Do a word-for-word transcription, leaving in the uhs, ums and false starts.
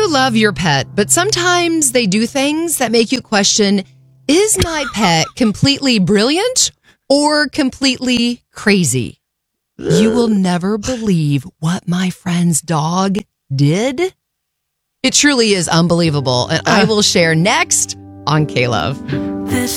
You love your pet, but sometimes they do things that make you question, is my pet completely brilliant or completely crazy? You will never believe what my friend's dog did. It truly is unbelievable, and I will share next on K-Love. This